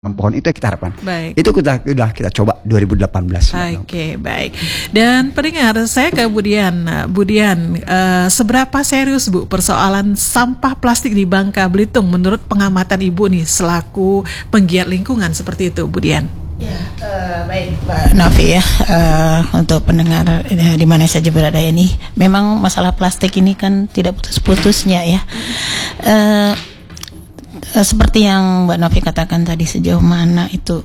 pohon itu yang kita harapkan. Baik. Itu kita coba 2018. Oke, baik. Dan pendengar, saya ke Budian. Budian, seberapa serius Bu persoalan sampah plastik di Bangka Belitung menurut pengamatan Ibu nih selaku penggiat lingkungan seperti itu, Budian? Ya, baik Pak Novi ya, untuk pendengar di mana saja berada ini, memang masalah plastik ini kan tidak putus-putusnya ya. Seperti yang Mbak Novi katakan tadi, sejauh mana itu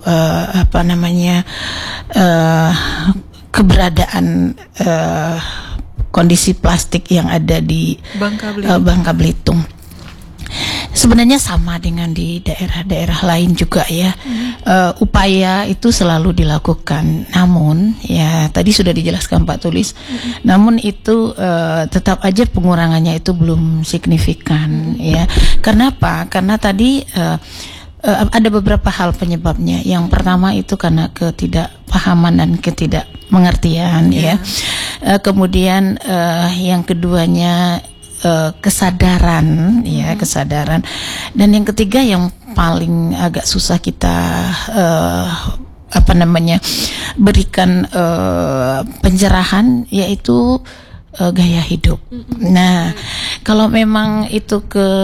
keberadaan kondisi plastik yang ada di Bangka Belitung. Sebenarnya sama dengan di daerah-daerah lain juga ya. Upaya itu selalu dilakukan. Namun ya tadi sudah dijelaskan Pak Tulis. Namun itu tetap aja pengurangannya itu belum signifikan ya. Karena apa? Karena tadi ada beberapa hal penyebabnya. Yang pertama itu karena ketidakpahaman dan ketidakmengertian ya. Kemudian yang keduanya kesadaran ya, kesadaran. Dan yang ketiga yang paling agak susah kita berikan pencerahan, yaitu gaya hidup. Nah, kalau memang itu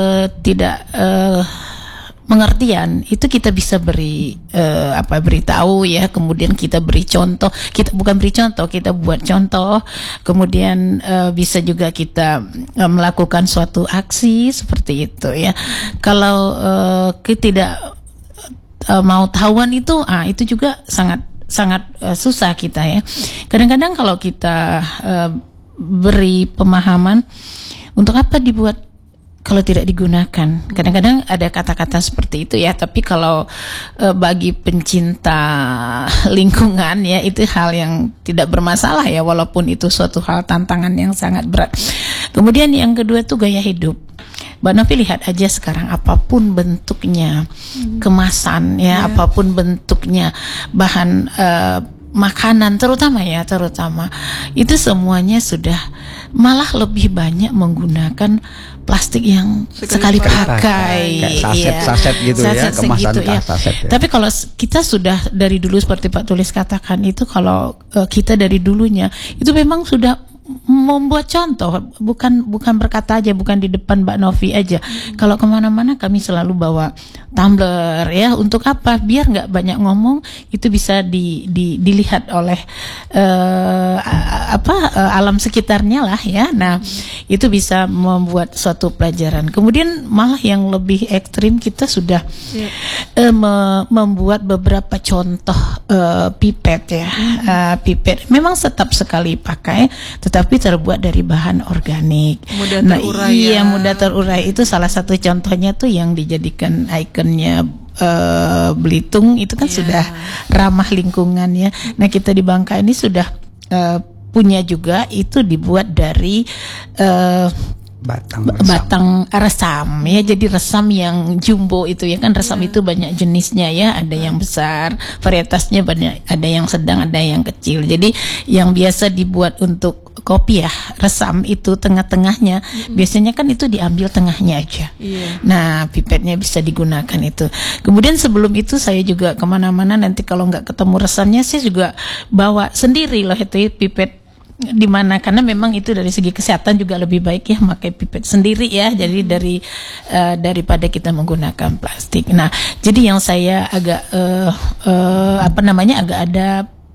pengertian itu kita bisa beritahu ya, kemudian kita beri contoh, kita buat contoh, kemudian bisa juga kita melakukan suatu aksi seperti itu ya. Kalau tidak mau tahuan itu juga sangat susah kita ya. Kadang-kadang kalau kita beri pemahaman, untuk apa dibuat kalau tidak digunakan. Kadang-kadang ada kata-kata seperti itu ya, tapi kalau bagi pencinta lingkungan ya, itu hal yang tidak bermasalah ya, walaupun itu suatu hal tantangan yang sangat berat. Kemudian yang kedua itu gaya hidup. Mbak Novi lihat aja sekarang, apapun bentuknya kemasan ya, apapun bentuknya bahan makanan terutama itu semuanya sudah malah lebih banyak menggunakan plastik yang sekali pakai, kayak saset gitu ya, kemasan saset ya. Tapi kalau kita sudah dari dulu seperti Pak Tulis katakan itu, kalau kita dari dulunya itu memang sudah membuat contoh, bukan berkata aja, bukan di depan Mbak Novi aja. Kalau kemana-mana kami selalu bawa tumbler ya. Untuk apa? Biar nggak banyak ngomong, itu bisa dilihat oleh alam sekitarnya lah ya. Nah, itu bisa membuat suatu pelajaran. Kemudian malah yang lebih ekstrim, kita sudah membuat beberapa contoh pipet ya. Pipet memang tetap sekali pakai, tetapi terbuat dari bahan organik. Mudah terurai. Iya, mudah terurai. Itu salah satu contohnya tuh yang dijadikan ikonnya Belitung itu kan sudah ramah lingkungan ya. Nah, kita di Bangka ini sudah punya juga, itu dibuat dari batang resam ya. Jadi resam yang jumbo itu ya kan, resam itu banyak jenisnya ya, ada yang besar, varietasnya banyak, ada yang sedang, ada yang kecil. Jadi yang biasa dibuat untuk kopi ya, resam itu tengah-tengahnya biasanya kan itu diambil tengahnya aja. Nah, pipetnya bisa digunakan itu. Kemudian sebelum itu saya juga kemana-mana, nanti kalau nggak ketemu resamnya saya juga bawa sendiri loh itu pipet di mana, karena memang itu dari segi kesehatan juga lebih baik ya pakai pipet sendiri ya. Jadi daripada kita menggunakan plastik. Nah, jadi yang saya agak agak ada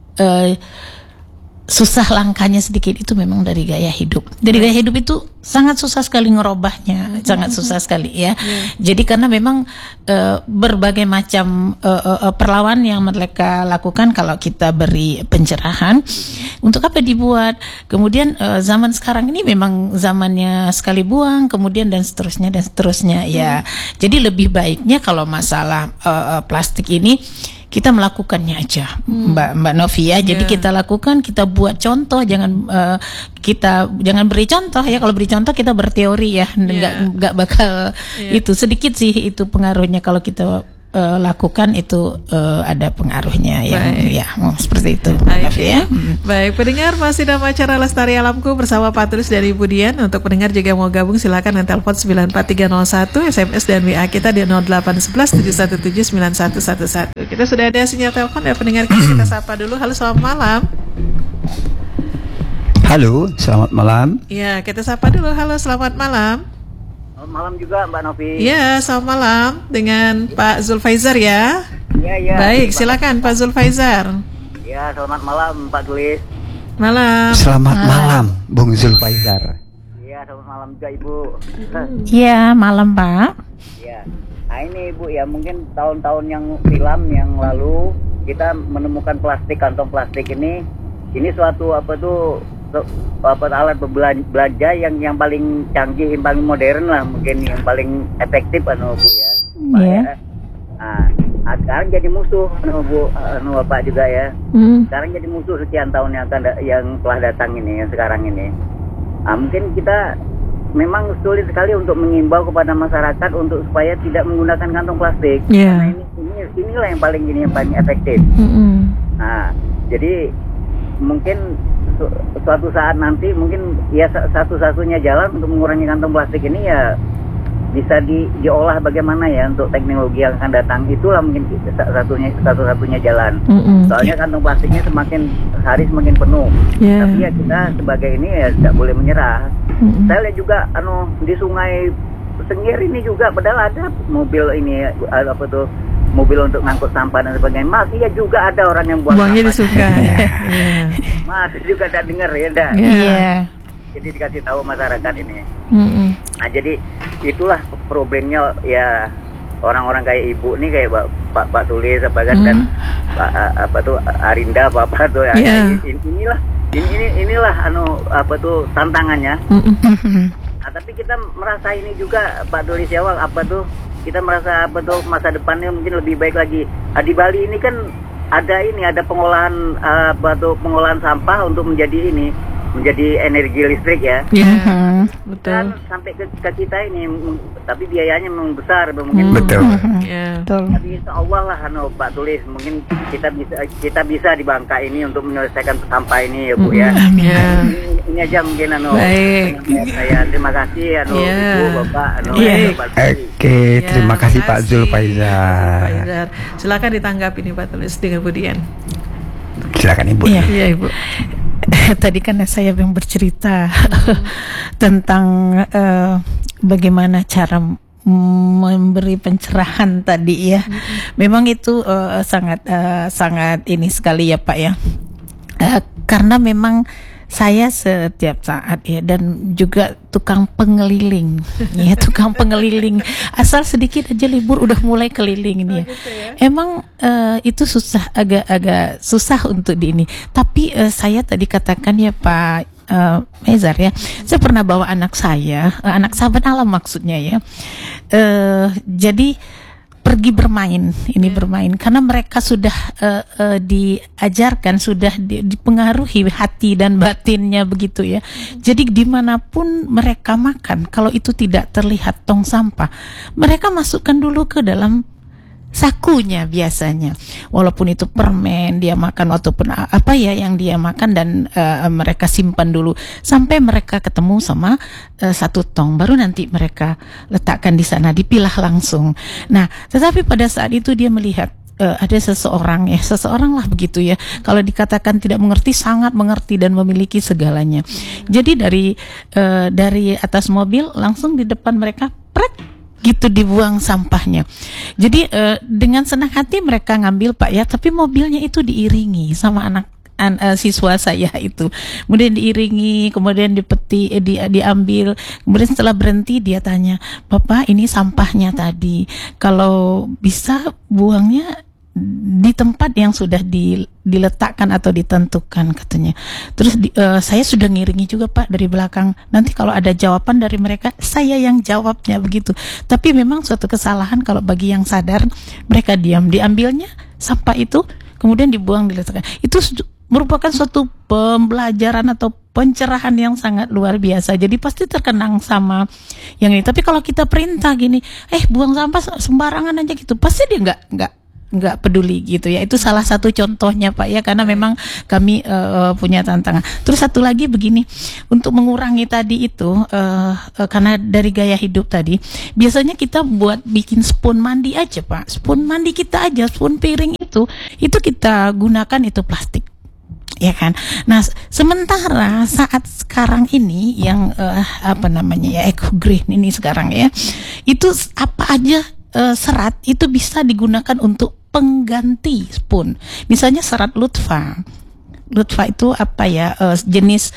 susah langkahnya sedikit itu memang dari gaya hidup. Dari gaya hidup itu sangat susah sekali ngerubahnya, sangat susah sekali ya. Jadi karena memang berbagai macam perlawanan yang mereka lakukan kalau kita beri pencerahan. Untuk apa dibuat? Kemudian zaman sekarang ini memang zamannya sekali buang, kemudian dan seterusnya ya. Jadi lebih baiknya kalau masalah plastik ini kita melakukannya aja, Mbak Novi ya. Jadi kita lakukan, kita buat contoh, jangan beri contoh ya. Kalau beri contoh kita berteori ya, nggak bakal itu sedikit sih itu pengaruhnya kalau kita lakukan itu ada pengaruhnya ya seperti itu. Okay. Baik, pendengar masih dalam acara Lestari Alamku bersama Pak Tulis dari Ibu Dian. Untuk pendengar juga mau gabung silakan dengan telepon 94301, SMS dan WA kita di 0811 717 9111. Kita sudah ada sinyal telepon ya pendengar, kita sapa dulu. Halo, selamat malam. Halo, selamat malam. Ya, kita sapa dulu. Halo, selamat malam. Malam juga Mbak Novi. Ya, selamat malam dengan Pak Zulfaizar ya. Iya. Baik, silakan Pak Zulfaizar. Ya, selamat malam Pak Tulis. Malam. Selamat malam, Bung Zulfaizar. Iya, selamat malam juga Ibu. Iya, malam Pak. Iya. Nah ini Ibu ya, mungkin tahun-tahun yang silam yang lalu kita menemukan kantong plastik ini suatu alat belanja yang paling canggih, yang paling modern lah, mungkin yang paling efektif Bu ya. Iya. Nah, sekarang jadi musuh Bu, Bapak juga ya. Sekarang jadi musuh sekian tahun yang telah datang ini, yang sekarang ini. Nah, mungkin kita memang sulit sekali untuk mengimbau kepada masyarakat untuk supaya tidak menggunakan kantong plastik. Yeah. Karena inilah yang paling efektif. Nah, jadi mungkin suatu saat nanti mungkin ya satu-satunya jalan untuk mengurangi kantong plastik ini ya bisa diolah bagaimana ya untuk teknologi yang akan datang. Itulah mungkin satu-satunya jalan. Soalnya kantong plastiknya semakin hari semakin penuh. Yeah. Tapi ya kita sebagai ini ya tidak boleh menyerah. Saya lihat juga di Sungai Sengir ini juga padahal ada mobil ini mobil untuk ngangkut sampah dan sebagainya, masih ya juga ada orang yang buangnya di sungai. Masih juga tak dengar ya, dah. Iya. Jadi dikasih tahu masyarakat ini. Nah jadi itulah problemnya ya, orang-orang kayak Ibu nih, kayak Pak Tulis dan Arinda Bapak tuh ya. Inilah tantangannya. Nah, tapi kita merasa ini juga Pak Tulis ya, kita merasa masa depannya mungkin lebih baik lagi. Di Bali ini kan ada pengolahan sampah untuk menjadi energi listrik ya. Betul. Dan sampai ke kita ini, tapi biayanya memang besar mungkin. Betul. Tapi insya Allah lah Pak Tulis, mungkin kita bisa di Bangka ini untuk menyelesaikan sampah ini ya Bu ya. Ini aja mungkin Baik. saya terima kasih Ibu Bapak Oke, terima kasih Pak Zulfaizar. Silakan ditanggapi nih Pak Tulis dengan Bu Dian. Silakan Ibu. Iya Ibu. Tadi kan saya yang bercerita tentang bagaimana cara memberi pencerahan tadi ya. Memang itu sangat ini sekali ya Pak ya. Karena memang saya setiap saat ya, dan juga tukang pengeliling ya, tukang pengeliling, asal sedikit aja libur udah mulai keliling ini ya. Emang itu agak susah untuk ini. Tapi saya tadi katakan ya Pak Mezar ya, saya pernah bawa anak sahabat alam maksudnya ya. Jadi pergi bermain, bermain karena mereka sudah diajarkan, sudah dipengaruhi hati dan batinnya begitu ya. Jadi dimanapun mereka makan, kalau itu tidak terlihat tong sampah, mereka masukkan dulu ke dalam sakunya biasanya, walaupun itu permen dia makan ataupun apa ya yang dia makan, dan mereka simpan dulu sampai mereka ketemu sama satu tong, baru nanti mereka letakkan di sana, dipilah langsung. Nah, tetapi pada saat itu dia melihat ada seseorang lah begitu ya, kalau dikatakan tidak mengerti, sangat mengerti dan memiliki segalanya. Jadi dari atas mobil langsung di depan mereka gitu dibuang sampahnya. Jadi dengan senang hati mereka ngambil Pak ya, tapi mobilnya itu diiringi sama siswa saya itu, kemudian diiringi, kemudian diambil, kemudian setelah berhenti dia tanya, Bapak ini sampahnya tadi, kalau bisa buangnya di tempat yang sudah diletakkan atau ditentukan katanya. Terus saya sudah ngiringi juga Pak dari belakang, nanti kalau ada jawaban dari mereka saya yang jawabnya begitu. Tapi memang suatu kesalahan kalau bagi yang sadar, mereka diam, diambilnya sampah itu kemudian dibuang, diletakkan. Itu merupakan suatu pembelajaran atau pencerahan yang sangat luar biasa. Jadi pasti terkenang sama yang ini. Tapi kalau kita perintah gini, buang sampah sembarangan aja gitu, pasti dia nggak peduli gitu ya. Itu salah satu contohnya Pak ya, karena memang kami punya tantangan. Terus satu lagi begini, untuk mengurangi tadi itu karena dari gaya hidup tadi, biasanya kita buat bikin spoon mandi aja Pak, spoon mandi kita aja, spoon piring itu kita gunakan itu plastik, ya kan. Nah sementara saat sekarang ini yang eco green ini sekarang ya, itu apa aja serat itu bisa digunakan untuk pengganti spoon. Misalnya serat lutfa. Lutfa itu jenis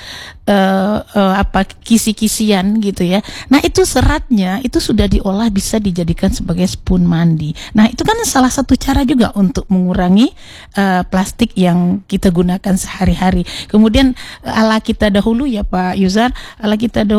kisi-kisian gitu ya. Nah itu seratnya itu sudah diolah bisa dijadikan sebagai spoon mandi. Nah itu kan salah satu cara juga untuk mengurangi plastik yang kita gunakan sehari-hari. Kemudian ala kita dahulu ya Pak Yuzar, ala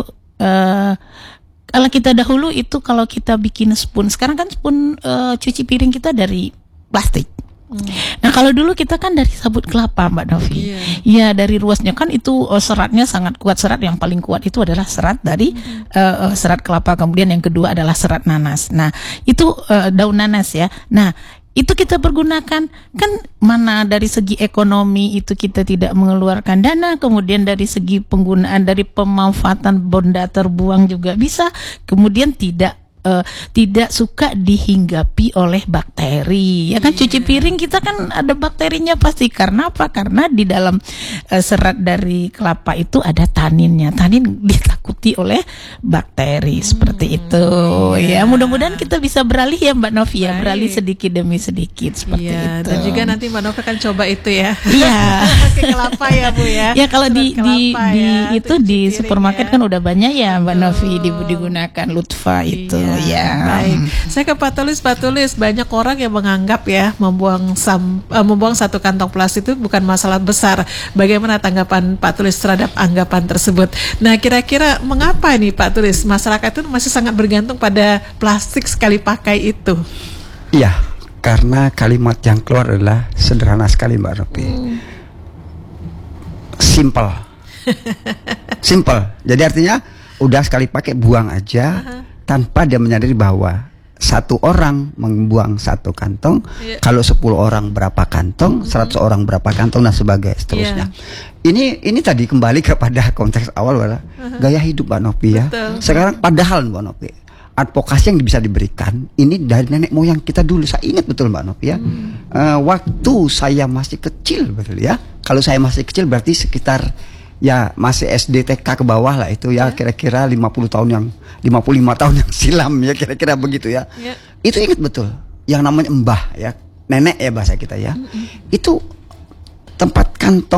kita dahulu itu kalau kita bikin spoon, sekarang kan spoon cuci piring kita dari plastik. Nah kalau dulu kita kan dari sabut kelapa Mbak Novi. Iya, dari ruasnya kan itu seratnya sangat kuat. Serat yang paling kuat itu adalah serat dari serat kelapa. Kemudian yang kedua adalah serat nanas. Nah itu daun nanas ya. Nah itu kita pergunakan, kan mana dari segi ekonomi itu kita tidak mengeluarkan dana, kemudian dari segi penggunaan dari pemanfaatan benda terbuang juga bisa, kemudian tidak suka dihinggapi oleh bakteri ya kan. Cuci piring kita kan ada bakterinya pasti, karena apa? Karena di dalam serat dari kelapa itu ada taninnya. Tanin ditakuti oleh bakteri seperti itu ya. Mudah-mudahan kita bisa beralih ya Mbak Novi ya, beralih sedikit demi sedikit seperti itu. Dan juga nanti Mbak Novi akan coba itu ya. Iya. Pakai kelapa ya Bu ya. Ya kalau di cuci supermarket piring, kan udah banyak ya Mbak Novi digunakan lutfa itu. Ya. Baik. Saya ke Pak Tulis. Banyak orang yang menganggap ya membuang satu kantong plastik itu bukan masalah besar. Bagaimana tanggapan Pak Tulis terhadap anggapan tersebut? Nah, kira-kira mengapa nih Pak Tulis masyarakat itu masih sangat bergantung pada plastik sekali pakai itu? Iya, karena kalimat yang keluar adalah sederhana sekali Mbak Ropi. Simple. Jadi artinya udah sekali pakai buang aja. Tanpa dia menyadari bahwa satu orang membuang satu kantong, kalau 10 orang berapa kantong, 100 orang berapa kantong dan seterusnya. Ini tadi kembali kepada konteks awal adalah gaya hidup Mbak Nopi ya. Sekarang padahal Mbak Nopi, advokasi yang bisa diberikan ini dari nenek moyang kita dulu. Saya ingat betul Mbak Nopi ya. Waktu saya masih kecil betul ya. Kalau saya masih kecil berarti sekitar ya masih SD TK ke bawah lah itu ya, kira-kira 55 tahun yang silam ya, kira-kira begitu ya. Itu ingat betul yang namanya mbah ya, nenek ya bahasa kita ya. Itu tempat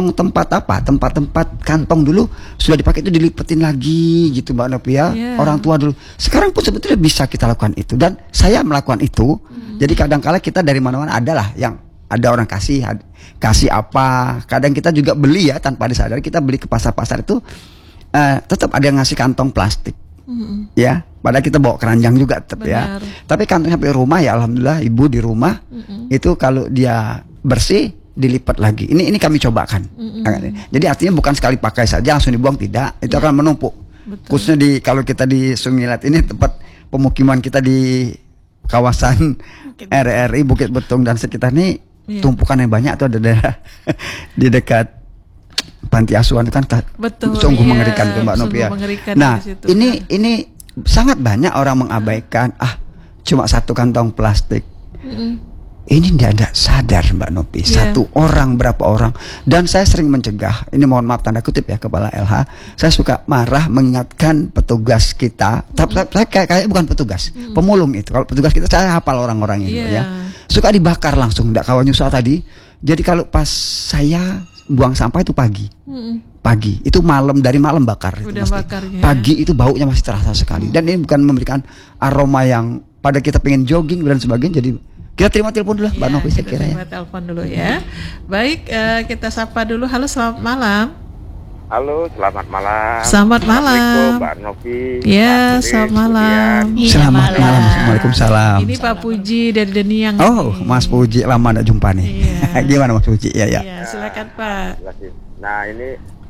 kantong dulu sudah dipakai itu dilipetin lagi gitu Mbak Nopi ya. Orang tua dulu. Sekarang pun sebetulnya bisa kita lakukan itu, dan saya melakukan itu. Jadi kadang-kala kita dari mana-mana adalah yang ada orang kasih apa, kadang kita juga beli ya tanpa disadari, kita beli ke pasar-pasar itu tetap ada yang ngasih kantong plastik ya, padahal kita bawa keranjang juga tetap ya. Tapi kantong sampai rumah ya alhamdulillah ibu di rumah itu kalau dia bersih dilipat lagi. Ini kami cobakan. Jadi artinya bukan sekali pakai saja langsung dibuang, tidak, itu akan menumpuk. Khususnya kalau kita di Sungilat ini tempat pemukiman kita di kawasan RRI Bukit Betung dan sekitar ini. Tumpukan yang banyak itu ada daerah di dekat panti asuhan itu kan sungguh mengerikan tuh Mbak Nopi ya. Nah ini sangat banyak orang mengabaikan cuma satu kantong plastik. Ini tidak ada sadar Mbak Nopi, satu orang berapa orang. Dan saya sering mencegah, ini mohon maaf tanda kutip ya Kepala LH, saya suka marah mengingatkan petugas kita. Tapi saya kayak bukan petugas, pemulung itu. Kalau petugas kita saya hafal orang-orang itu ya. Suka dibakar langsung, tidak kawan nyusah tadi. Jadi kalau pas saya buang sampah itu pagi, itu dari malam bakar. Itu pagi itu baunya masih terasa sekali. Dan ini bukan memberikan aroma yang pada kita pengen jogging dan sebagainya. Jadi kita terima telepon dulu Mbak Novi saya kira ya. Terima telepon dulu ya. Baik, kita sapa dulu. Halo, selamat malam. Halo, selamat malam. Selamat malam Mbak Novi. Ya, selamat malam. Selamat malam. Waalaikumsalam. Ini Pak Puji dari Deniang. Oh, Mas Puji lama enggak jumpa nih. Gimana Mas Puji? Ya. Silakan Pak. Nah, ini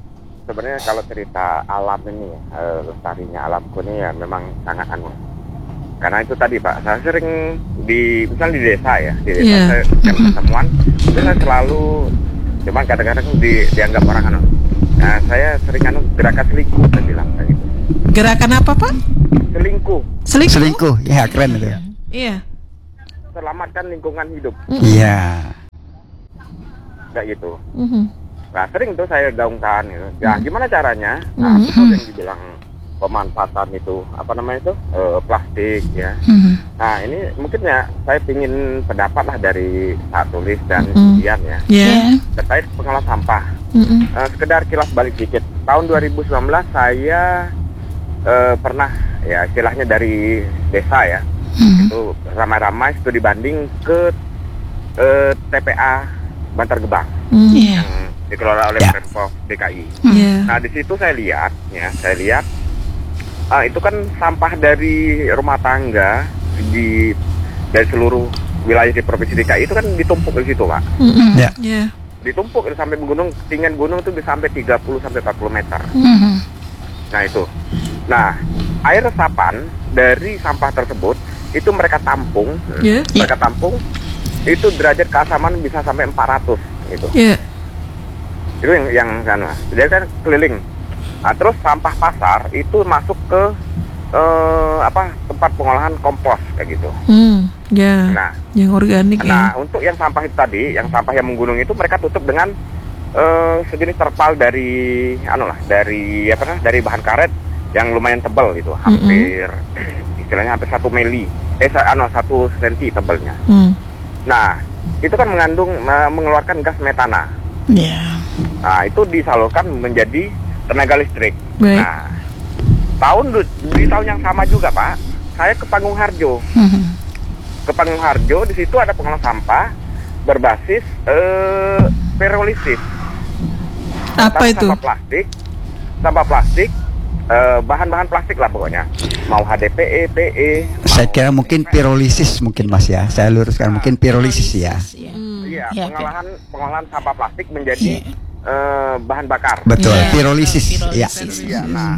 sebenarnya kalau cerita alam ini, lestarinya alamku ini ya memang sangat karena itu tadi Pak, saya sering misalnya di desa ya, di desa Yeah. saya setiap ketemuan, itu saya selalu, cuman kadang-kadang dianggap orang nah saya sering gerakan selingkuh saya bilang kayak gitu. Gerakan apa Pak? Selingkuh, Selingkuh, ya keren itu. Iya. selamatkan lingkungan hidup, Iya. kayak gitu. Mhm. Nah sering tuh saya gaungkan gitu. Ya gimana caranya? Nah itu yang dibilang pemanfaatan itu apa namanya itu plastik ya. Nah ini mungkin ya saya ingin pendapat lah dari Pak Tulis dan Dian ya Ya. terkait pengelola sampah. Mhm. Sekedar kilas balik dikit. Tahun 2019 saya pernah ya istilahnya dari desa ya itu ramai-ramai studi banding ke TPA Bantar Gebang Iya. yang dikelola oleh Ya. Pemprov DKI. Ya. Nah di situ saya lihat itu kan sampah dari rumah tangga dari seluruh wilayah di provinsi DKI itu kan ditumpuk di situ Pak. Ya. Ya. Ditumpuk itu sampai ketinggian gunung itu bisa sampai 30 sampai 40 meter. Nah itu. Nah air resapan dari sampah tersebut itu mereka tampung, Ya. mereka tampung itu derajat keasaman bisa sampai 400 gitu. Ya. Itu yang kan Mas. Jadi kan keliling. Nah, terus sampah pasar itu masuk ke tempat pengolahan kompos kayak gitu. Ya. Nah, Yang organik nah ya. untuk yang sampah itu tadi, yang sampah yang menggunung itu mereka tutup dengan sejenis terpal dari dari bahan karet yang lumayan tebal gitu, hampir istilahnya hampir 1 mili, 1 senti tebalnya. Nah, itu kan mengeluarkan gas metana. Iya. Nah, itu disalurkan menjadi tenaga listrik. Baik. Nah, di tahun yang sama juga, Pak, saya ke Panggung Harjo. Ke Panggung Harjo, di situ ada pengolah sampah berbasis pirolisis. Apa itu? Sampah plastik, bahan-bahan plastik lah pokoknya. Mau HDPE, PE. Saya kira mungkin pirolisis mungkin Mas ya. Saya luruskan mungkin pirolisis ya. Iya, Ya, pengolahan sampah plastik menjadi bahan bakar. Betul, Iya. pirolisis. Ya. Iya, nah,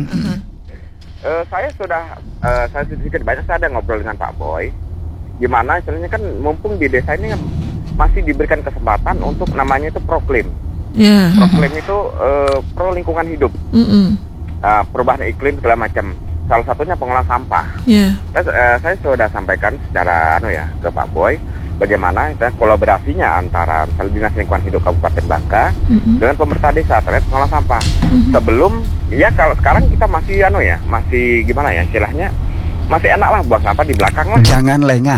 saya sedikit banyak saya ada ngobrol dengan Pak Boy. Gimana istilahnya kan mumpung di desa ini masih diberikan kesempatan untuk namanya itu proklaim. Ya. Proklaim itu pro lingkungan hidup, perubahan iklim segala macam. Salah satunya pengolahan sampah. Ya. Saya sudah sampaikan secara ke Pak Boy bagaimana kolaborasinya antara Dinas Lingkungan Hidup Kabupaten Bangka dengan pemerintah desa terkait pengolahan sampah. Sebelum kalau sekarang kita masih masih gimana ya istilahnya masih enak lah buang sampah di belakang lah. Jangan lengah.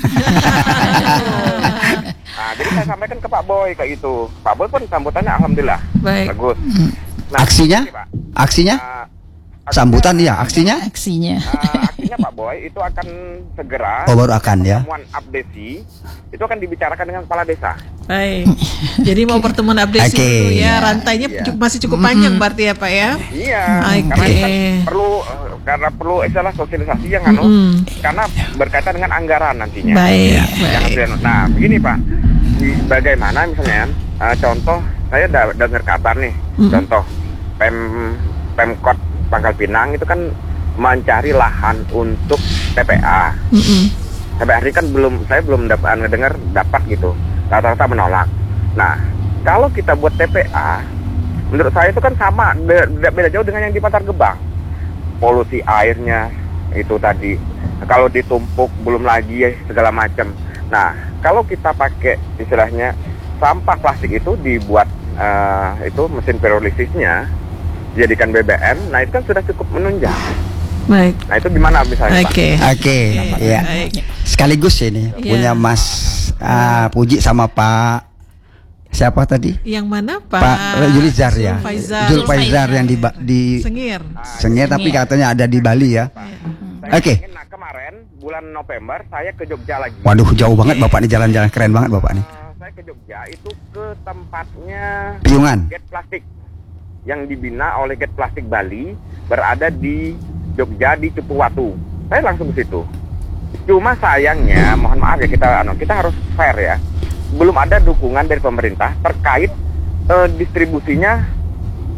Nah, jadi saya sampaikan ke Pak Boy kayak gitu. Pak Boy pun sambutannya alhamdulillah Baik. bagus. Nah, Aksinya? ini, Pak. Aksinya? Nah, Sambutan ya, aksinya? Aksinya. Aksinya Pak Boy itu akan segera Oh, baru akan ya. pertemuan abdesi itu akan dibicarakan dengan kepala desa. Baik. Jadi mau pertemuan update Oke. dulu ya. Rantainya masih cukup panjang berarti ya Pak ya. Iya, Oke. karena ini kan perlu istilah sosialisasi yang karena berkaitan dengan anggaran nantinya. Baik. Nah, begini Pak, bagaimana misalnya contoh saya dengar kabar nih, contoh Pemkot Pangkal Pinang itu kan mencari lahan untuk TPA. TPA ini kan saya belum dapat gitu. Rata-rata menolak. Nah, kalau kita buat TPA, menurut saya itu kan sama, beda jauh dengan yang di Bantar Gebang. Polusi airnya itu tadi, kalau ditumpuk belum lagi segala macam. Nah, kalau kita pakai istilahnya sampah plastik itu dibuat itu mesin pirolisisnya dijadikan BBM, nah itu kan sudah cukup menunjang. Baik. Nah itu gimana misalnya Pak? Oke, ya. Baik. Sekaligus ini Iya. punya Mas Puji sama Pak siapa tadi? Yang mana Pak? Julizar ya. Julfaizar yang di Sengir. Sengir tapi katanya ada di Bali ya. Saya Oke. ingin, kemarin bulan November saya ke Jogja lagi. Waduh, jauh banget Bapak nih, jalan-jalan keren banget Bapak nih. Saya ke Jogja itu ke tempatnya Piungan. Gate Plastik yang dibina oleh Gate Plastik Bali, berada di Jogja di Cepuwatu. Saya langsung ke situ. Cuma sayangnya, mohon maaf ya kita harus fair ya. Belum ada dukungan dari pemerintah terkait distribusinya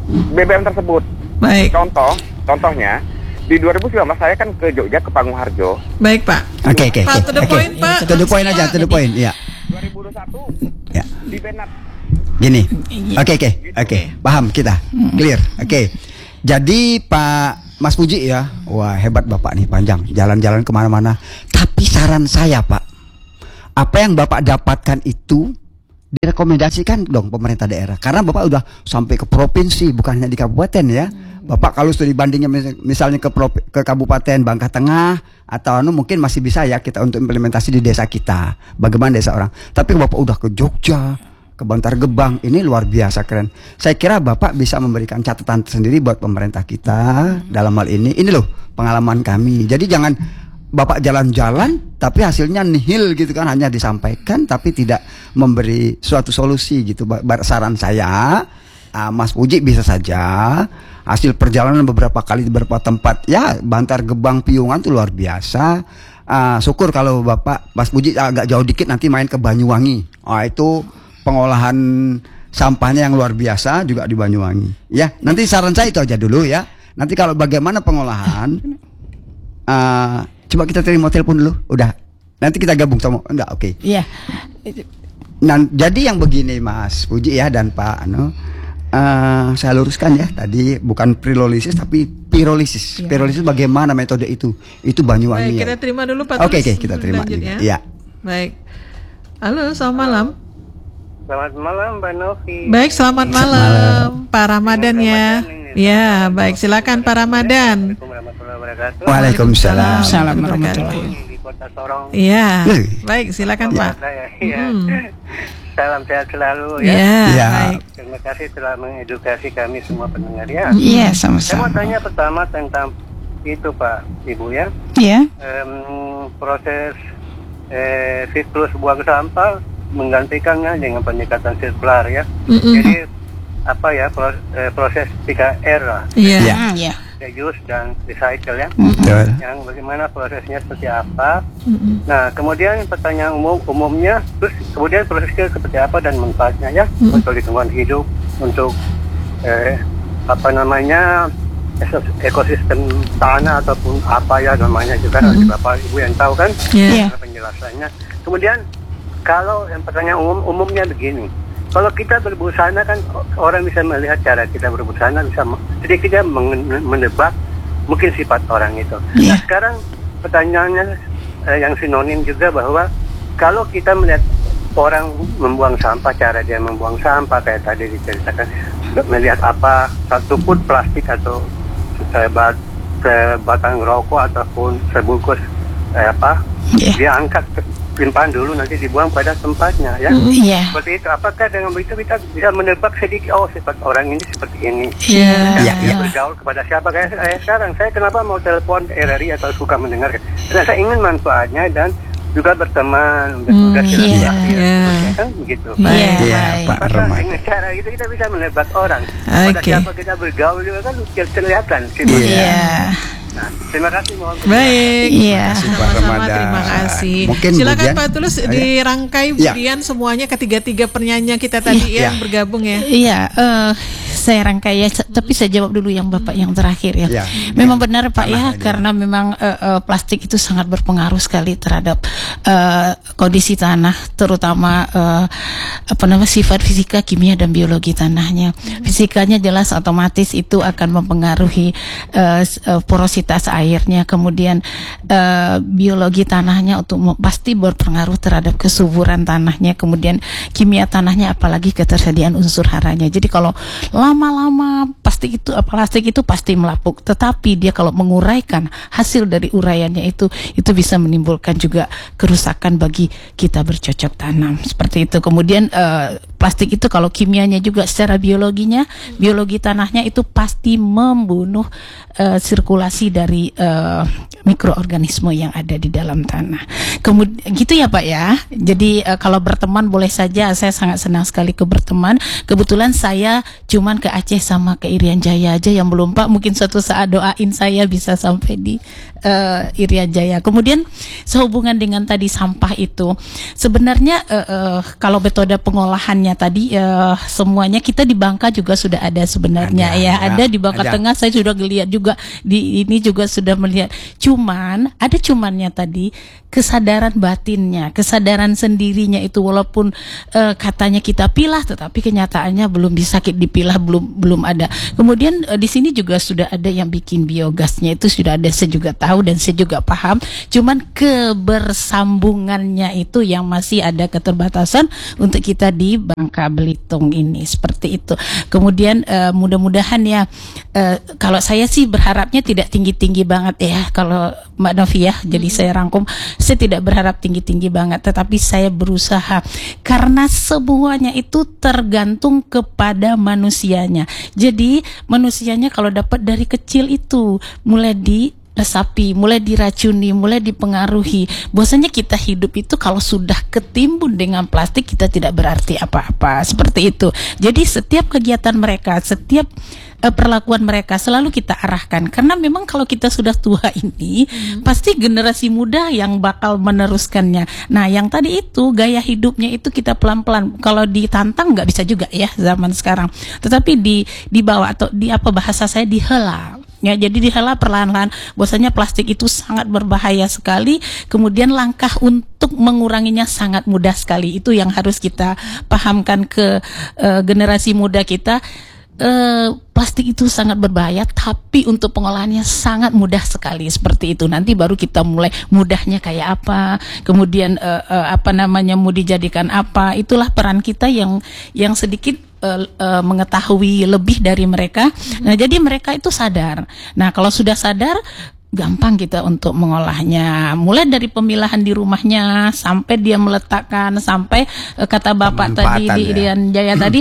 BBM tersebut. Baik. Contohnya di 2019 saya kan ke Jogja, ke Panggung Baik, Pak. Oke. Pak, to the point, Pak. To the point aja, to the point. Ya. 2021 Ya. di Benat. Gini. Oke. Paham kita. Clear. Oke. Jadi Pak Mas Puji ya, wah hebat Bapak nih, panjang jalan-jalan kemana-mana. Tapi saran saya Pak, apa yang Bapak dapatkan itu direkomendasikan dong pemerintah daerah. Karena Bapak udah sampai ke provinsi, bukan hanya di kabupaten ya. Bapak kalau sudah dibandingnya misalnya ke Kabupaten Bangka Tengah atau mungkin masih bisa ya kita untuk implementasi di desa kita. Bagaimana desa orang. Tapi Bapak udah ke Jogja, ke Bantar Gebang, ini luar biasa keren. Saya kira Bapak bisa memberikan catatan sendiri buat pemerintah kita dalam hal ini. Ini loh pengalaman kami. Jadi jangan Bapak jalan-jalan tapi hasilnya nihil gitu kan, hanya disampaikan tapi tidak memberi suatu solusi gitu. Saran saya, Mas Puji bisa saja hasil perjalanan beberapa kali di beberapa tempat ya, Bantar Gebang, Piungan tuh luar biasa. Syukur kalau Bapak Mas Puji agak jauh dikit nanti main ke Banyuwangi. Itu pengolahan sampahnya yang luar biasa juga di Banyuwangi. Ya, nanti saran saya itu aja dulu ya. Nanti kalau bagaimana pengolahan, coba kita terima telepon dulu. Udah. Nanti kita gabung sama. Enggak, oke. Iya. Nah, jadi yang begini Mas Puji ya dan Pak saya luruskan ya, tadi bukan pirolisis tapi pirolisis. Pirolisis bagaimana metode itu? Itu Banyuwangi. Baik, ya. kita terima dulu Pak. Oke, kita terima lanjut, juga. ya. Ya. Baik. Halo, selamat malam. Selamat malam Mbak Novi. Baik, selamat malam Pak Ramadan ya. Ya, baik, silakan Pak Ramadan. Waalaikumsalam. Warahmatullahi Di Kota Sorong. Iya. Baik, silakan Pak. Iya. Salam sehat selalu Ya, Ya. baik. Terima kasih telah mengedukasi kami semua pendengar ya. Iya, Saya mau sama-sama. tanya pertama tentang itu Pak Ibu ya. Iya. Proses siklus buang sampah menggantikannya dengan pendekatan sirkular ya. Jadi apa ya proses 3R lah, Iya. Ya. Iya. reuse dan recycle ya. Betul. Yang bagaimana prosesnya seperti apa. Nah, kemudian pertanyaan umumnya, terus kemudian prosesnya seperti apa dan manfaatnya ya untuk lingkungan hidup, untuk apa namanya ekosistem tanah ataupun apa ya namanya juga nanti Bapak Ibu yang tahu kan Iya. penjelasannya. Kemudian kalau yang pertanyaan umumnya begini. Kalau kita berbusana kan orang bisa melihat cara kita berbusana, bisa sedikitnya menebak mungkin sifat orang itu. Iya. Nah, sekarang pertanyaannya yang sinonim juga bahwa kalau kita melihat orang membuang sampah, cara dia membuang sampah kayak tadi diceritakan, melihat apa satu pun plastik atau sebatang rokok ataupun sebungkus dia angkat limpahan dulu nanti dibuang pada tempatnya ya. Iya. Seperti itu. Apakah dengan begitu kita bisa menebak sedikit sifat orang ini seperti ini? Iya. Ya, ya. Bergaul kepada siapa? Kayak saya sekarang. Saya kenapa mau telepon RRI atau suka mendengar? Karena saya ingin manfaatnya dan juga berteman, bertugas silaturahmi. Iya. Kan begitu. Iya. Iya, Pak Apakah Ramadan. dengan cara itu kita bisa menebak orang? Pada Oke. siapa kita bergaul juga kan kelihatan. Iya. Nah, terima kasih. Mohon Baik. Iya. Sama-sama, Ramadan. terima kasih. Mungkin Silakan Budian. Pak Tulus dirangkai Ya. Budian semuanya ketiga-tiga penyanyi kita tadi yang bergabung ya. Iya, saya rangkai ya, tapi saya jawab dulu yang Bapak yang terakhir ya. Ya. Memang benar Pak Tanah ya, aja. karena memang plastik itu sangat berpengaruh sekali terhadap kondisi tanah, terutama sifat fisika, kimia dan biologi tanahnya. Fisikanya jelas otomatis itu akan mempengaruhi porositas airnya, kemudian biologi tanahnya pasti berpengaruh terhadap kesuburan tanahnya, kemudian kimia tanahnya apalagi ketersediaan unsur haranya. Jadi kalau lama-lama plastik itu pasti melapuk, tetapi dia kalau menguraikan hasil dari uraiannya itu bisa menimbulkan juga kerusakan bagi kita bercocok tanam seperti itu. Kemudian plastik itu kalau kimianya juga secara biologinya, biologi tanahnya itu pasti membunuh sirkulasi dari mikroorganisme yang ada di dalam tanah. Kemudian gitu ya Pak ya. Jadi kalau berteman boleh saja, saya sangat senang sekali ke berteman. Kebetulan saya cuman ke Aceh sama ke Irian Jaya aja yang belum Pak. Mungkin suatu saat doain saya bisa sampai di Irian Jaya. Kemudian sehubungan dengan tadi sampah itu, sebenarnya kalau metode pengolahannya semuanya tadi semuanya kita di Bangka juga sudah ada sebenarnya ada di Bangka Tengah, saya sudah lihat juga di ini juga sudah melihat. Cuman ada cumannya tadi, kesadaran batinnya, kesadaran sendirinya itu walaupun katanya kita pilah, tetapi kenyataannya belum bisa dipilah, belum ada. Kemudian di sini juga sudah ada yang bikin biogasnya, itu sudah ada, saya juga tahu dan saya juga paham. Cuman kebersambungannya itu yang masih ada keterbatasan untuk kita di Bangka Belitung ini, seperti itu. Kemudian mudah-mudahan ya, kalau saya sih berharapnya tidak tinggi-tinggi banget ya, kalau Mbak Novi ya. Jadi saya rangkum, saya tidak berharap tinggi-tinggi banget, tetapi saya berusaha karena semuanya itu tergantung kepada manusianya. Jadi manusianya kalau dapat dari kecil itu mulai diresapi, mulai diracuni, mulai dipengaruhi. Bahwasanya kita hidup itu kalau sudah ketimbun dengan plastik, kita tidak berarti apa-apa, seperti itu. Jadi setiap kegiatan mereka, setiap perlakuan mereka selalu kita arahkan, karena memang kalau kita sudah tua ini pasti generasi muda yang bakal meneruskannya. Nah, yang tadi itu gaya hidupnya itu kita pelan-pelan, kalau ditantang nggak bisa juga ya zaman sekarang, tetapi dibawa atau di apa bahasa saya dihela. Ya, jadi dihela perlahan-lahan. Bahwasanya plastik itu sangat berbahaya sekali. Kemudian langkah untuk menguranginya sangat mudah sekali. Itu yang harus kita pahamkan ke generasi muda kita. Plastik itu sangat berbahaya, tapi untuk pengolahannya sangat mudah sekali, seperti itu. Nanti baru kita mulai mudahnya kayak apa, kemudian mau dijadikan apa. Itulah peran kita yang sedikit mengetahui lebih dari mereka. Nah, jadi mereka itu sadar. Nah, kalau sudah sadar, gampang kita untuk mengolahnya, mulai dari pemilahan di rumahnya sampai dia meletakkan, sampai kata Bapak tadi di Dian Jaya tadi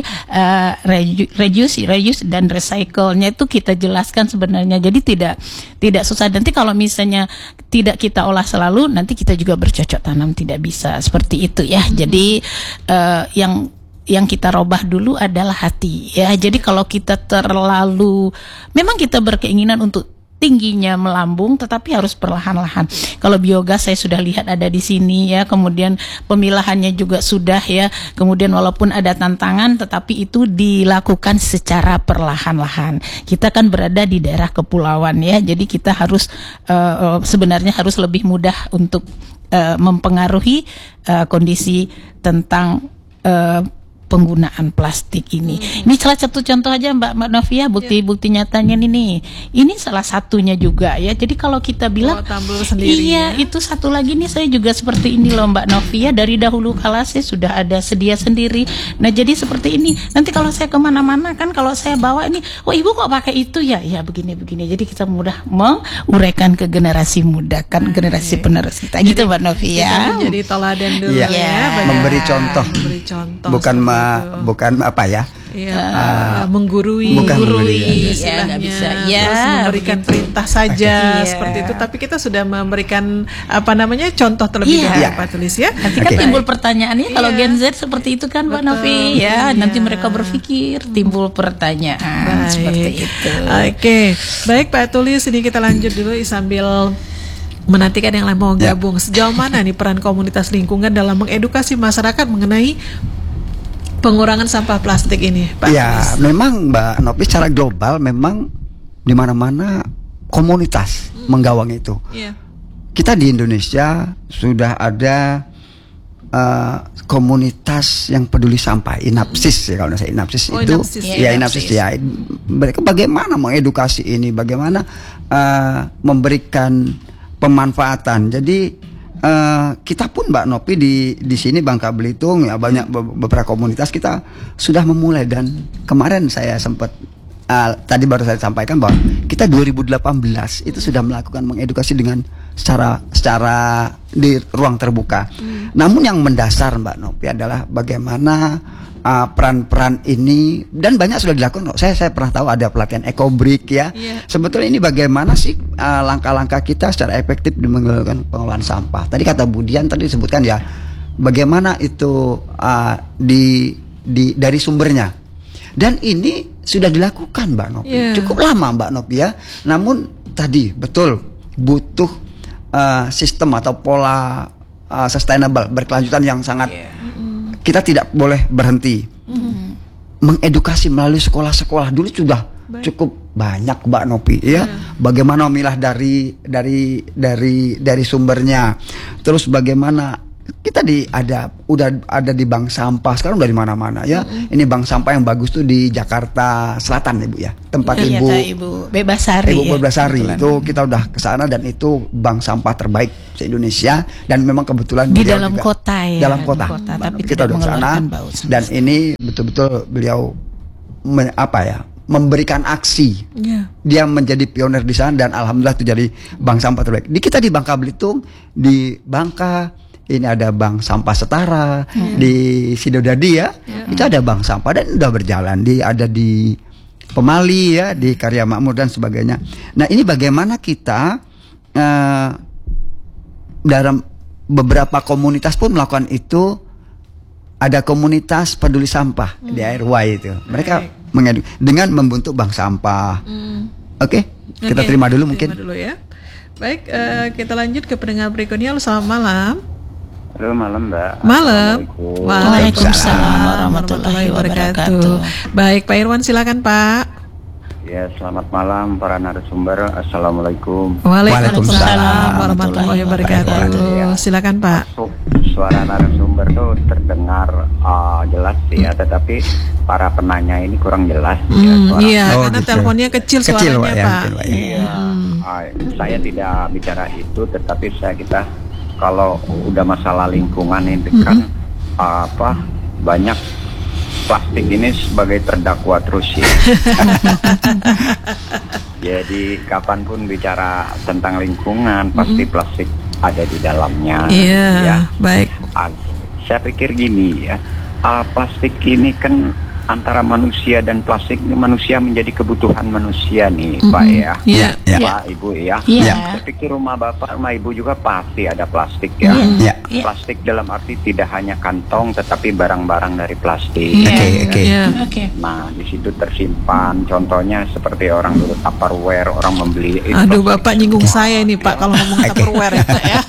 reuse dan recycle-nya itu kita jelaskan sebenarnya. Jadi tidak susah. Nanti kalau misalnya tidak kita olah selalu, nanti kita juga bercocok tanam tidak bisa, seperti itu ya. Jadi yang kita robah dulu adalah hati ya. Jadi kalau kita terlalu, memang kita berkeinginan untuk tingginya melambung, tetapi harus perlahan-lahan. Kalau biogas saya sudah lihat ada di sini ya, kemudian pemilahannya juga sudah ya, kemudian walaupun ada tantangan, tetapi itu dilakukan secara perlahan-lahan. Kita kan berada di daerah kepulauan ya, jadi kita harus sebenarnya harus lebih mudah untuk mempengaruhi kondisi tentang penggunaan plastik ini. Ini salah satu contoh aja Mbak Novia, bukti nyatanya ini. Ini salah satunya juga ya. Jadi kalau kita bilang tumbler sendiri, iya ya. Itu satu lagi nih, saya juga seperti ini loh Mbak Novia. Dari dahulu kala saya sudah ada sedia sendiri. Nah, jadi seperti ini. Nanti kalau saya kemana-mana kan, kalau saya bawa ini, oh ibu kok pakai itu ya? Ya begini. Jadi kita mudah menguraikan ke generasi muda kan, generasi penerus kita. Gitu Mbak Novia. Kita jadi toladan dulu ya. Memberi contoh. Bukan apa ya? Menggurui, ya, nggak bisa. Ya, terus memberikan perintah saja seperti itu. Tapi kita sudah memberikan contoh terlebih dahulu, Pak Tulis ya. Nanti kan timbul pertanyaannya kalau Gen Z seperti itu kan, Mbak Novi ya. Nanti mereka berpikir, timbul pertanyaan seperti itu. Oke, baik Pak Tulis, ini kita lanjut dulu sambil menantikan yang lain mau gabung. Sejauh mana nih peran komunitas lingkungan dalam mengedukasi masyarakat mengenai pengurangan sampah plastik ini, Pak? Ya, memang Mbak Novi, secara global memang di mana-mana komunitas menggawang itu. Kita di Indonesia sudah ada komunitas yang peduli sampah, INAPSIS ya, kalau saya INAPSIS itu. INAPSIS ya. Mereka bagaimana mengedukasi ini, bagaimana memberikan pemanfaatan. Jadi kita pun Mbak Novi di sini Bangka Belitung ya, banyak beberapa komunitas kita sudah memulai, dan kemarin saya sempat tadi baru saya sampaikan bahwa kita 2018 itu sudah melakukan mengedukasi dengan secara di ruang terbuka. Namun yang mendasar Mbak Novi adalah bagaimana peran-peran ini, dan banyak sudah dilakukan. Saya pernah tahu ada pelatihan EcoBrick ya. Sebetulnya ini bagaimana sih langkah-langkah kita secara efektif di melakukan pengelolaan sampah. Tadi kata Budian tadi disebutkan ya, bagaimana itu dari sumbernya. Dan ini sudah dilakukan Mbak Novi. Cukup lama Mbak Novi ya. Namun tadi betul butuh sistem atau pola sustainable, berkelanjutan yang sangat kita tidak boleh berhenti mengedukasi melalui sekolah-sekolah. Dulu sudah cukup banyak Mbak Nopi ya. Bagaimana memilah dari sumbernya. Terus bagaimana kita udah ada di bank sampah sekarang udah di mana-mana ya. Ini bank sampah yang bagus tuh di Jakarta Selatan Ibu ya. Tempat Ibu Bebasari. Ibu Bebasari itu kita udah ke sana dan itu bank sampah terbaik se-Indonesia dan memang kebetulan di beliau dalam juga, kota ya. dalam kota. Tapi kita udah ke sana dan ini betul-betul beliau memberikan aksi. Dia menjadi pionir di sana dan alhamdulillah itu jadi bank sampah terbaik. Di kita di Bangka Belitung, di Bangka ini ada bank sampah setara, di Sidodadi ya. Itu ada bank sampah dan udah berjalan. Ada di Pemali ya, di Karya Makmur dan sebagainya. Nah, ini bagaimana kita dalam beberapa komunitas pun melakukan itu. Ada komunitas peduli sampah di RW itu. Mereka dengan membentuk bank sampah. Oke, kita terima dulu mungkin. Terima dulu ya. Baik, kita lanjut ke pendengar berikutnya. Selamat malam. Halo, malam Mbak. Malam. Waalaikumsalam warahmatullahi wabarakatuh. Baik, Pak Irwan silakan Pak. Ya, selamat malam para narasumber. Assalamualaikum. Waalaikumsalam warahmatullahi wabarakatuh. Silakan Pak. Suara narasumber tuh terdengar jelas ya, tetapi para penanya ini kurang jelas. Iya, karena teleponnya kecil suaranya Pak. Saya tidak bicara itu, tetapi kita kalau udah masalah lingkungan ini kan banyak plastik ini sebagai terdakwa terus ya. Jadi kapanpun bicara tentang lingkungan pasti plastik ada di dalamnya. Iya, baik. Saya pikir gini ya, plastik ini kan antara manusia dan plastik ini manusia menjadi kebutuhan manusia nih Pak ya. Pak Ibu ya. Saya pikir rumah Bapak, rumah Ibu juga pasti ada plastik ya. Plastik dalam arti tidak hanya kantong tetapi barang-barang dari plastik. Nah, di situ tersimpan contohnya seperti orang dulu Tupperware, orang membeli itu. Aduh, Bapak nyinggung saya ini Pak kalau ngomong Tupperware itu ya.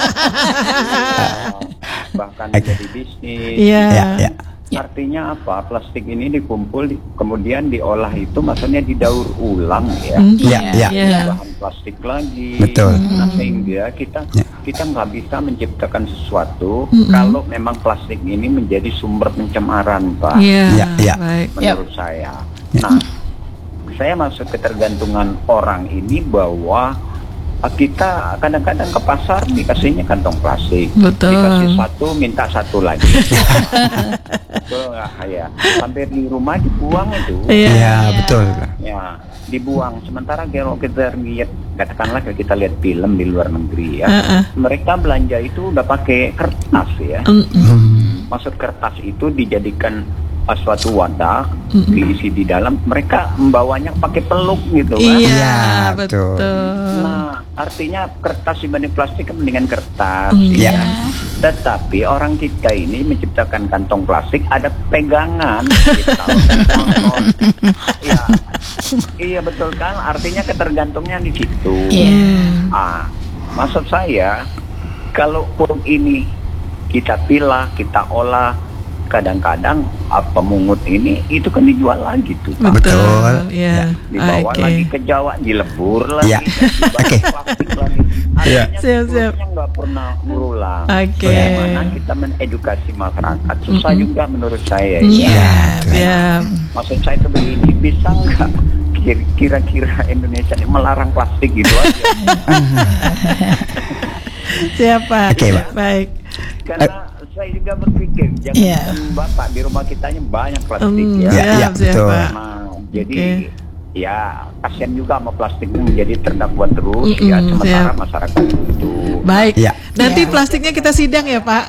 Bahkan menjadi bisnis. Artinya apa? Plastik ini dikumpul, kemudian diolah itu, maksudnya didaur ulang ya. Bahan plastik lagi. Betul. Nah, sehingga kita nggak bisa menciptakan sesuatu kalau memang plastik ini menjadi sumber pencemaran, Pak. Menurut saya. Nah, saya masuk ketergantungan orang ini bahwa kita kadang-kadang ke pasar dikasihnya kantong plastik, dikasih satu minta satu lagi. Betul nggak ya? Hampir di rumah dibuang itu. Betul. Ya, dibuang. Sementara kalau kita lihat, katakanlah kita lihat film di luar negeri ya, mereka belanja itu udah pakai kertas ya. Maksud kertas itu dijadikan suatu wadah, diisi di dalam, mereka membawanya pakai peluk gitu kan. Iya, betul. Nah, artinya kertas dibanding plastik mendingan kertas ya. Tetapi orang kita ini menciptakan kantong plastik ada pegangan gitu. Iya betul kan, artinya ketergantungnya di situ. Maksud saya, kalaupun ini kita pilah, kita olah, kadang-kadang pemungut ini itu kan dijual lagi tuh. Betul. Dibawa lagi ke Jawa, dilebur lagi, plastik lagi. Artinya nggak pernah berulang. Bagaimana kita mengedukasi masyarakat? Susah juga menurut saya. Maksud saya itu begini, bisa nggak kira-kira Indonesia ini melarang plastik gitu aja? Siapa? Baik. Karena saya juga berpikir, jangan Bapak di rumah kitanya banyak plastik betul. Nah, jadi kasihan juga sama plastiknya menjadi terdakwa terus sementara masyarakat itu. Baik. Nanti plastiknya kita sidang ya Pak.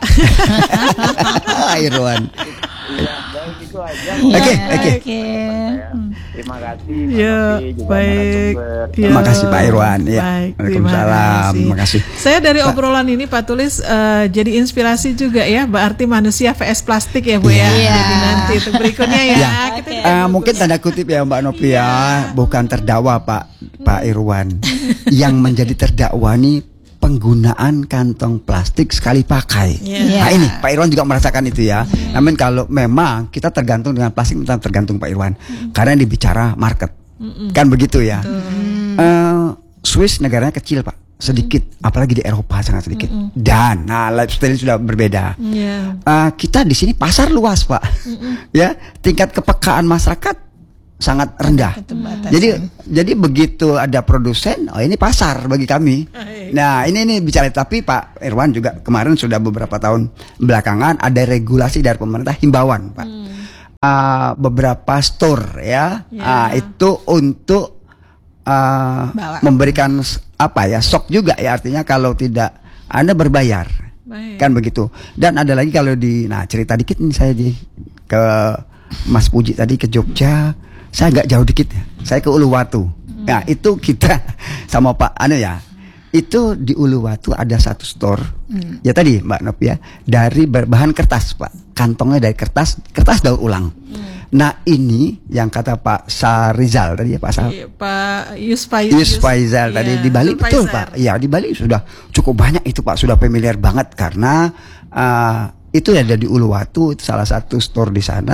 Irwan. Itu aja. Oke. Terima kasih. Baik. Terima kasih Pak Irwan. Waalaikumsalam. Terima kasih. Saya dari obrolan ini Pak Tulis jadi inspirasi juga ya, berarti manusia vs plastik ya Bu ya. Jadi nanti itu berikutnya ya. Mungkin tanda kutip ya Mbak Novia, bukan terdakwa Pak Irwan. Yang menjadi terdakwa nih penggunaan kantong plastik sekali pakai. Nah ini Pak Irwan juga merasakan itu ya. Namun kalau memang kita tergantung dengan plastik, kita tergantung Pak Irwan, karena dibicara market, kan begitu ya. Swiss negaranya kecil Pak, sedikit, apalagi di Eropa sangat sedikit. Dan lifestyle sudah berbeda. Kita di sini pasar luas Pak, ya tingkat kepekaan masyarakat sangat rendah. Jadi begitu ada produsen, ini pasar bagi kami. Nah ini bicara, tapi Pak Irwan juga kemarin sudah beberapa tahun belakangan ada regulasi dari pemerintah, himbauan Pak. Beberapa store ya, itu untuk memberikan sok juga ya, artinya kalau tidak Anda berbayar. Kan begitu. Dan ada lagi kalau cerita dikit nih saya ke Mas Puji tadi ke Jogja. Saya agak jauh dikit ya. Saya ke Uluwatu. Nah, itu kita sama Pak itu di Uluwatu ada satu store. Ya tadi Mbak Nop ya, dari berbahan kertas Pak. Kantongnya dari kertas daur ulang. Nah, ini yang kata Pak Sarizal tadi ya, Pak Yus Faizal tadi di Bali betul Pak. Iya, di Bali sudah cukup banyak itu Pak, sudah familiar banget karena itu ada di Uluwatu, itu salah satu store di sana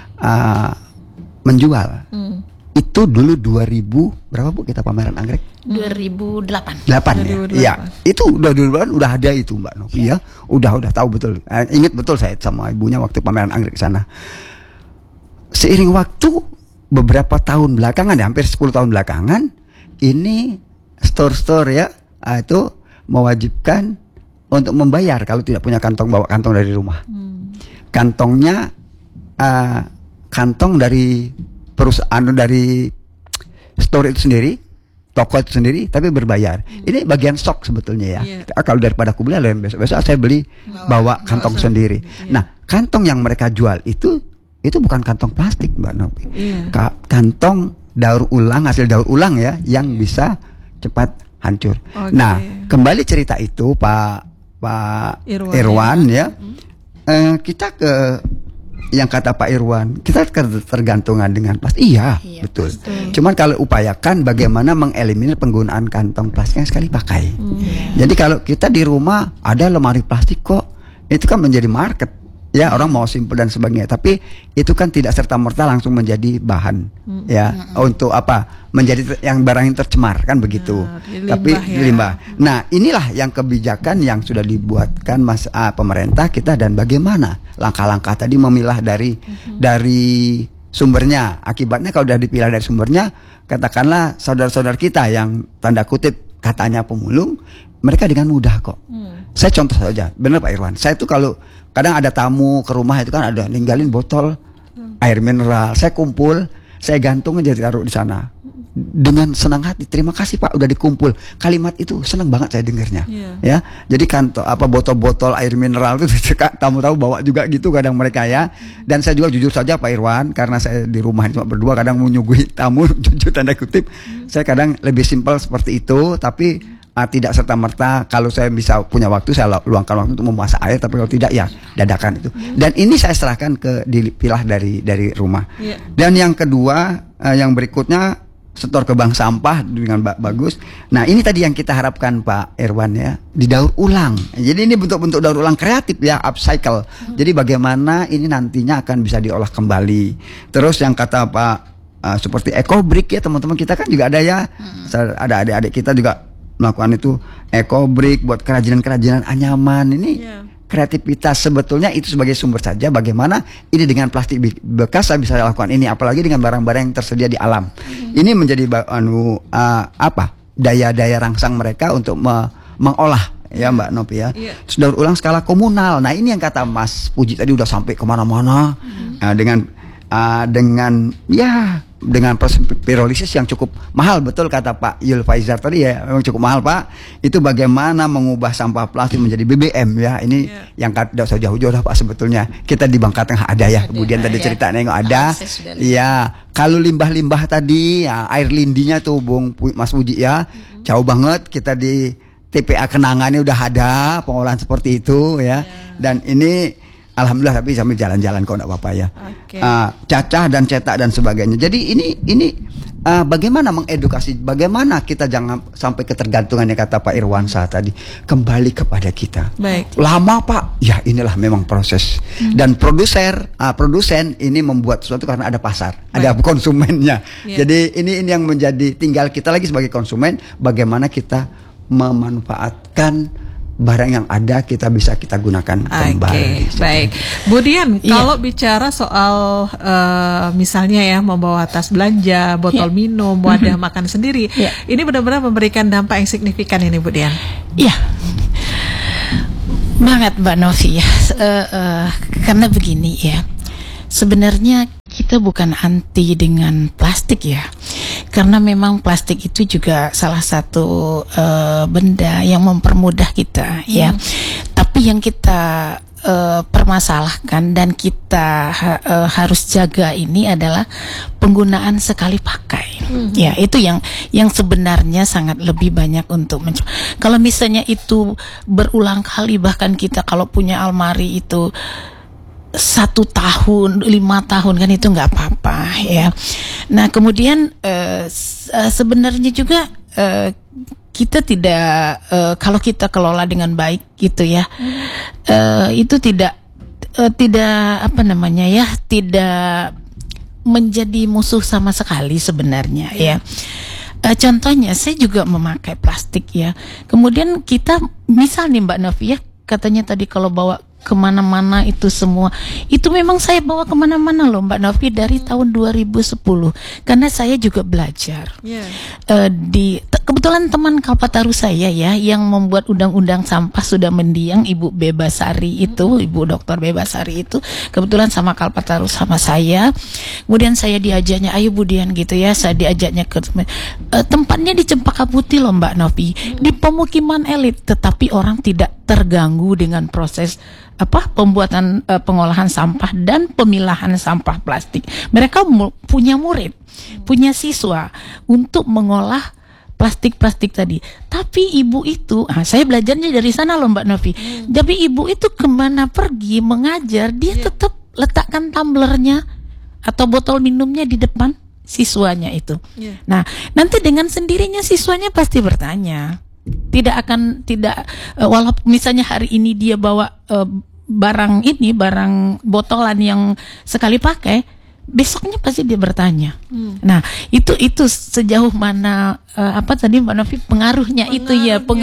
menjual. Itu dulu 2000 berapa Bu kita pameran anggrek? 2008 ya. Iya, itu udah ada itu Mbak Novi ya. Udah tahu betul. Ingat betul saya sama ibunya waktu pameran anggrek sana. Seiring waktu beberapa tahun belakangan ya, hampir 10 tahun belakangan, ini store-store ya itu mewajibkan untuk membayar kalau tidak punya kantong, bawa kantong dari rumah. Kantongnya kantong dari perusahaan, dari store itu sendiri, toko itu sendiri, tapi berbayar. Ini bagian stok sebetulnya ya. Kalau daripada aku beli, besok saya beli bawa kantong sendiri. Nah, kantong yang mereka jual itu bukan kantong plastik Mbak Novi. Kantong daur ulang, hasil daur ulang ya, yang bisa cepat hancur. Nah, kembali cerita itu Pak Irwan ya. Kita ke yang kata Pak Irwan, kita tergantungan dengan plastik. Iya, betul. Cuman kalau upayakan bagaimana mengeliminir penggunaan kantong plastik yang sekali pakai. Jadi kalau kita di rumah ada lemari plastik kok, itu kan menjadi market. Ya, orang mau simpel dan sebagainya, tapi itu kan tidak serta-merta langsung menjadi bahan ya untuk menjadi yang barang yang tercemar kan begitu. Tapi limbah. Nah, inilah yang kebijakan yang sudah dibuatkan pemerintah kita, dan bagaimana langkah-langkah tadi memilah dari sumbernya. Akibatnya kalau sudah dipilah dari sumbernya, katakanlah saudara-saudara kita yang tanda kutip katanya pemulung, mereka dengan mudah kok. Saya contoh saja, benar Pak Irwan. Saya itu kalau kadang ada tamu ke rumah itu kan ada ninggalin botol air mineral, saya kumpul, saya gantung aja taruh di sana. Dengan senang hati, terima kasih Pak udah dikumpul. Kalimat itu senang banget saya dengarnya. Ya. Jadi botol-botol air mineral itu tamu-tamu bawa juga gitu kadang mereka ya. Dan saya juga jujur saja Pak Irwan, karena saya di rumah cuma berdua, kadang menyuguhi tamu jujur tanda kutip. Saya kadang lebih simpel seperti itu, tapi tidak serta-merta kalau saya bisa punya waktu saya luangkan waktu untuk memasak air, tapi kalau tidak ya dadakan itu. Dan ini saya serahkan dipilah dari rumah. Dan yang kedua, yang berikutnya setor ke bank sampah dengan bagus. Nah, ini tadi yang kita harapkan Pak Irwan ya, didaur ulang. Jadi ini bentuk-bentuk daur ulang kreatif ya, upcycle. Jadi bagaimana ini nantinya akan bisa diolah kembali. Terus yang kata Pak seperti EcoBrick ya, teman-teman kita kan juga ada ya. Ada adik-adik kita juga melakukan itu, EcoBrick buat kerajinan-kerajinan anyaman. Ini kreativitas sebetulnya itu sebagai sumber saja. Bagaimana ini dengan plastik bekas saya bisa lakukan ini, apalagi dengan barang-barang yang tersedia di alam. Ini menjadi daya rangsang mereka untuk mengolah ya Mbak Novi ya. Daur ulang skala komunal. Nah, ini yang kata Mas Puji tadi udah sampai kemana-mana dengan proses pirolisis yang cukup mahal, betul kata Pak Yul Faizal tadi ya, memang cukup mahal Pak. Itu bagaimana mengubah sampah plastik menjadi BBM ya. Ini yang tidak usah jauh-jauh Pak, sebetulnya kita di Bangka Tengah ada ya. Kemudian tadi ceritanya nggak ada. Iya, kalau limbah-limbah tadi ya, air lindinya tuh Mas Puji ya, jauh banget. Kita di TPA Kenangannya udah ada pengolahan seperti itu ya. Dan ini alhamdulillah, tapi sambil jalan-jalan kok enggak apa-apa ya. Cacah dan cetak dan sebagainya. Jadi ini bagaimana mengedukasi, bagaimana kita jangan sampai ketergantungan yang kata Pak Irwansyah tadi, kembali kepada kita. Baik. Lama Pak, ya inilah memang proses. Dan produsen ini membuat sesuatu karena ada pasar, ada konsumennya. Jadi ini yang menjadi tinggal kita lagi sebagai konsumen, bagaimana kita memanfaatkan barang yang ada kita bisa kita gunakan kembali. Baik. Kemudian kalau bicara soal misalnya ya membawa tas belanja, botol minum, wadah makan sendiri, ini benar-benar memberikan dampak yang signifikan ini Bu Dian. Iya. Banget Mbak Novi ya. Karena begini ya. Sebenarnya kita bukan anti dengan plastik ya, karena memang plastik itu juga salah satu benda yang mempermudah kita ya. Tapi yang kita permasalahkan dan kita harus jaga ini adalah penggunaan sekali pakai. Ya, itu yang sebenarnya sangat lebih banyak untuk kalau misalnya itu berulang kali, bahkan kita kalau punya almari itu 1 tahun, 5 tahun kan itu nggak apa-apa ya. Nah kemudian sebenarnya juga kita tidak kalau kita kelola dengan baik gitu ya, itu tidak apa namanya ya, tidak menjadi musuh sama sekali sebenarnya ya. Contohnya saya juga memakai plastik ya. Kemudian kita misal nih Mbak Novi ya, katanya tadi kalau bawa kemana-mana itu semua, itu memang saya bawa kemana-mana loh Mbak Novi dari tahun 2010 karena saya juga belajar kebetulan teman Kalpataru saya ya yang membuat undang-undang sampah sudah mendiang, Ibu Bebasari itu, Ibu Dr. Bebasari itu kebetulan sama Kalpataru sama saya. Kemudian saya diajaknya, ayo Bu Dian gitu ya, saya diajaknya ke tempatnya di Cempaka Putih loh Mbak Novi, di pemukiman elit, tetapi orang tidak terganggu dengan proses pembuatan pengolahan sampah dan pemilahan sampah plastik. Mereka punya murid, punya siswa untuk mengolah plastik-plastik tadi. Tapi ibu itu, saya belajarnya dari sana loh Mbak Novi. Tapi ibu itu kemana pergi mengajar, dia tetap letakkan tumblernya atau botol minumnya di depan siswanya itu. Nah, nanti dengan sendirinya siswanya pasti bertanya. Tidak walaupun misalnya hari ini dia bawa barang botolan yang sekali pakai, besoknya pasti dia bertanya. Nah, itu sejauh mana tadi Mbak Novi pengaruhnya itu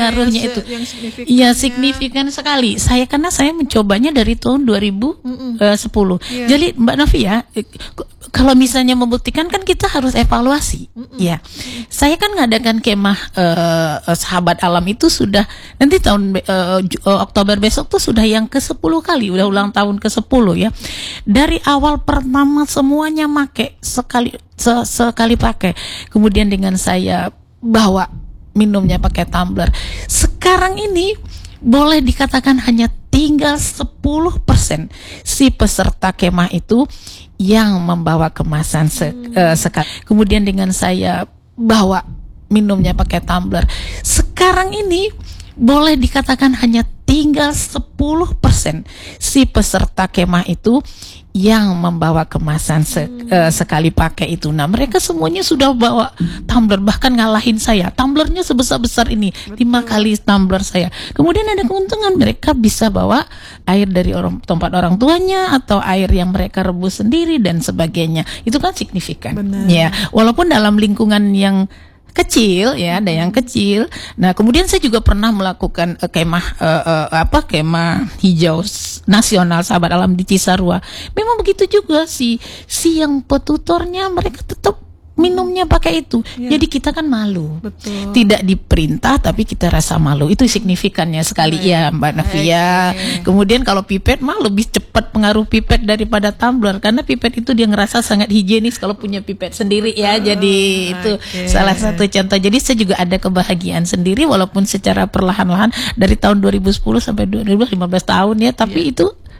signifikan sekali. Karena saya mencobanya dari tahun 2010. Jadi Mbak Novi ya, kalau misalnya membuktikan kan kita harus evaluasi. Ya, saya kan ngadakan kemah sahabat alam itu sudah nanti tahun Oktober besok tuh sudah yang ke-10 kali, udah ulang tahun ke-10 ya. Dari awal pertama semuanya make sekali pakai. Kemudian dengan saya bawa minumnya pakai tumbler. Sekarang ini boleh dikatakan hanya tinggal 10% si peserta kemah itu yang membawa kemasan sekali. Kemudian dengan saya bawa minumnya pakai tumbler. Sekarang ini boleh dikatakan hanya tinggal 10% si peserta kemah itu yang membawa kemasan sekali pakai itu. Nah, mereka semuanya sudah bawa tumbler, bahkan ngalahin saya. Tumblernya sebesar-besar ini, 5 kali tumbler saya. Kemudian ada keuntungan, mereka bisa bawa air dari tempat orang tuanya atau air yang mereka rebus sendiri dan sebagainya. Itu kan signifikan. Ya, walaupun dalam lingkungan yang kecil ya, ada yang kecil. Nah, kemudian saya juga pernah melakukan kemah hijau nasional sahabat alam di Cisarua. Memang begitu juga si yang petutornya mereka tetap minumnya pakai itu. Jadi kita kan malu. Betul. Tidak diperintah tapi kita rasa malu. Itu signifikannya sekali ya Mbak Navia. Kemudian kalau pipet mah lebih cepat pengaruh pipet daripada tumbler, karena pipet itu dia ngerasa sangat higienis kalau punya pipet sendiri ya. Jadi itu salah satu contoh. Jadi saya juga ada kebahagiaan sendiri walaupun secara perlahan-lahan dari tahun 2010 sampai 2015 tahun ya, tapi itu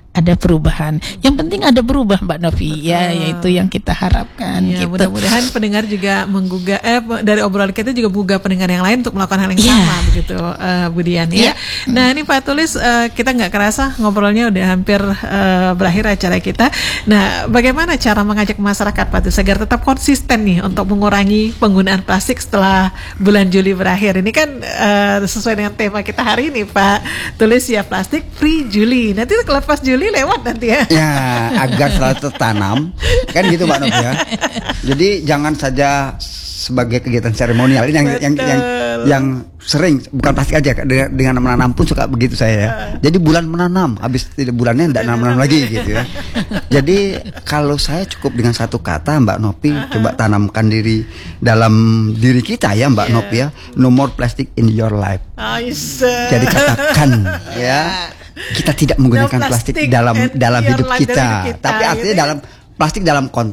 ada perubahan. Yang penting ada berubah, Mbak Novi, ya, yaitu yang kita harapkan. Ya, gitu. Mudah-mudahan pendengar juga menggugah dari obrolan kita juga menggugah pendengar yang lain untuk melakukan hal yang sama, begitu, Bu Dian. Ya. Nah, ini Pak Tulis, kita nggak kerasa ngobrolnya udah hampir berakhir acara kita. Nah, bagaimana cara mengajak masyarakat, Pak Tulis, agar tetap konsisten nih untuk mengurangi penggunaan plastik setelah bulan Juli berakhir? Ini kan sesuai dengan tema kita hari ini, Pak Tulis, ya, plastik free Juli. Nanti lepas Juli lewat nanti ya. Ya, agar selalu tertanam, kan gitu Mbak Novi ya. Jadi jangan saja sebagai kegiatan seremonial ini yang sering, bukan plastik aja, dengan menanam pun suka begitu saya ya. Jadi bulan menanam, habis bulannya tidak menanam lagi gitu ya. Jadi kalau saya cukup dengan satu kata Mbak Novi, coba tanamkan dalam diri kita ya Mbak Novi ya, no more plastic in your life. Jadi katakan ya, kita tidak menggunakan plastik dalam hidup kita, tapi artinya dalam plastik dalam